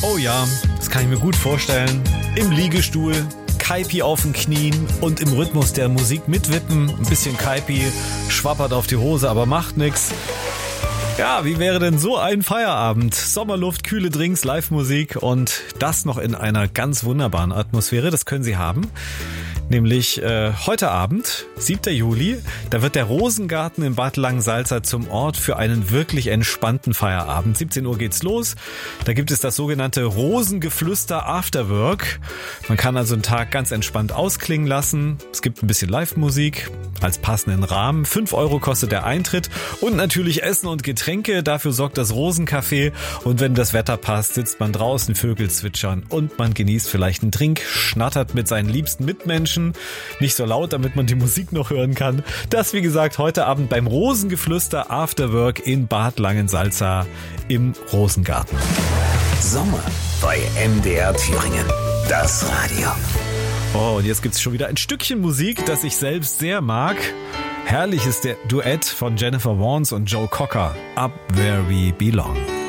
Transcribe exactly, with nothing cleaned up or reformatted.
Oh ja, das kann ich mir gut vorstellen. Im Liegestuhl, Kaipi auf den Knien und im Rhythmus der Musik mitwippen. Ein bisschen Kaipi, schwappert auf die Hose, aber macht nix. Ja, wie wäre denn so ein Feierabend? Sommerluft, kühle Drinks, Live-Musik und das noch in einer ganz wunderbaren Atmosphäre. Das können Sie haben. Nämlich äh, heute Abend, siebter Juli, da wird der Rosengarten in Bad Langensalza zum Ort für einen wirklich entspannten Feierabend. siebzehn Uhr geht's los. Da gibt es das sogenannte Rosengeflüster Afterwork. Man kann also einen Tag ganz entspannt ausklingen lassen. Es gibt ein bisschen Live-Musik als passenden Rahmen. fünf Euro kostet der Eintritt und natürlich Essen und Getränke. Dafür sorgt das Rosencafé. Und wenn das Wetter passt, sitzt man draußen, Vögel zwitschern und man genießt vielleicht einen Drink, schnattert mit seinen liebsten Mitmenschen. Nicht so laut, damit man die Musik noch hören kann. Das, wie gesagt, heute Abend beim Rosengeflüster Afterwork in Bad Langensalza im Rosengarten. Sommer bei M D R Thüringen. Das Radio. Oh, und jetzt gibt's schon wieder ein Stückchen Musik, das ich selbst sehr mag. Herrlich ist der Duett von Jennifer Warnes und Joe Cocker. Up Where We Belong.